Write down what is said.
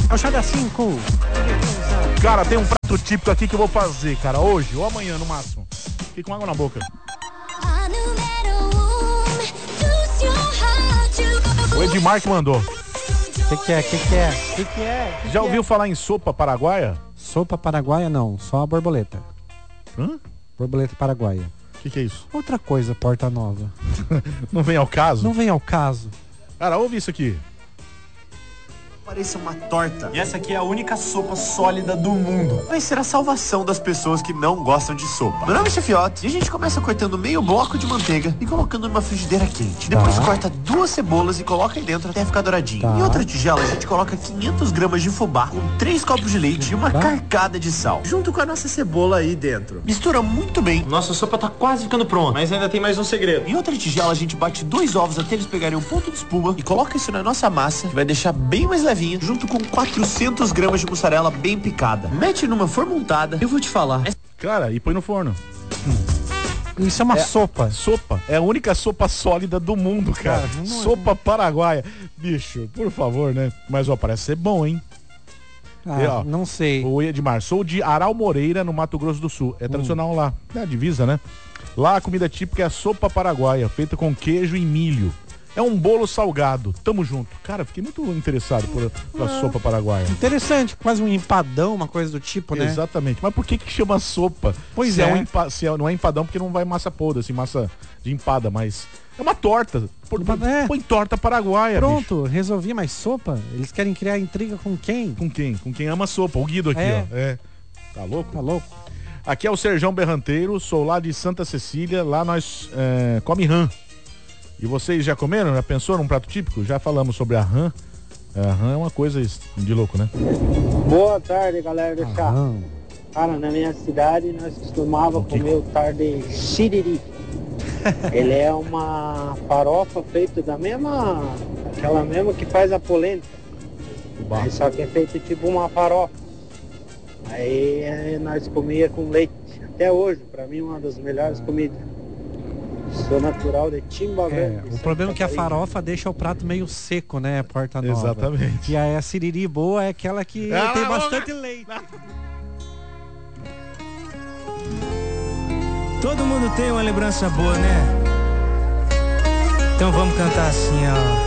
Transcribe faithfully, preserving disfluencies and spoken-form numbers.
Baixada cinco. Cara, tem um prato típico aqui que eu vou fazer, cara, hoje ou amanhã no máximo. Fiquei com água na boca. O Edmar que mandou. O que que é? O que que é? O que que é? Que Já que ouviu é? falar em sopa paraguaia? Sopa paraguaia não, só a borboleta. Hã? Borboleta paraguaia. O que que é isso? Outra coisa, Porta Nova. Não vem ao caso? Não vem ao caso. Cara, ouve isso aqui. Pareça uma torta. E essa aqui é a única sopa sólida do mundo. Vai ser a salvação das pessoas que não gostam de sopa. Meu nome é Chefiote e a gente começa cortando meio bloco de manteiga e colocando numa frigideira quente. Depois Tá. corta duas cebolas e coloca aí dentro até ficar douradinho. Tá. Em outra tigela a gente coloca quinhentos gramas de fubá com três copos de leite e uma Tá. carcada de sal, junto com a nossa cebola aí dentro. Mistura muito bem. Nossa sopa tá quase ficando pronta, mas ainda tem mais um segredo. Em outra tigela a gente bate dois ovos até eles pegarem um ponto de espuma e coloca isso na nossa massa, que vai deixar bem mais levinha, junto com quatrocentos gramas de mussarela bem picada. Mete numa forma untada. Eu vou te falar. Cara, e põe no forno. Isso é uma É- sopa. Sopa. É a única sopa sólida do mundo, cara. Cara, não é- sopa paraguaia. Bicho, por favor, né? Mas, ó, parece ser bom, hein? Ah, E, ó, não sei. O Edmar, sou de Aral Moreira, no Mato Grosso do Sul. É tradicional lá. É a divisa, né? Lá a comida típica é a sopa paraguaia, feita com queijo e milho. É um bolo salgado. Tamo junto. Cara, fiquei muito interessado por, pela Ah. sopa paraguaia. Interessante, quase um empadão, uma coisa do tipo, né? Exatamente. Mas por que que chama sopa? Pois se é. um empa- se é- não é empadão porque não vai massa podre, assim, massa de empada, mas é uma torta. Por, É. Põe torta paraguaia, bicho. Pronto, resolvi, mas sopa? Eles querem criar intriga com quem? Com quem? Com quem ama sopa. O Guido aqui, É. ó. É. Tá louco? Tá louco? Aqui é o Serjão Berranteiro, sou lá de Santa Cecília, lá nós é, come rã. E vocês já comeram? Já pensou num prato típico? Já falamos sobre a rã. A rã é uma coisa de louco, né? Boa tarde, galera do chá. Ah, Cara, na minha cidade nós costumava Ok. comer o tal de siriri. Ele é uma farofa feita da mesma, aquela mesma que faz a polenta. Bah. Aí só que é feito tipo uma farofa. Aí eh, nós comia com leite. Até hoje, pra mim, uma das melhores comidas. Sou natural de Timbavé. é, de o Santa problema é que a Catarina. farofa deixa o prato meio seco, né? Porta Nova. Exatamente. E aí a siriri boa é aquela que Ah, tem lá, bastante leite. Todo mundo tem uma lembrança boa, né? Então vamos cantar assim, ó.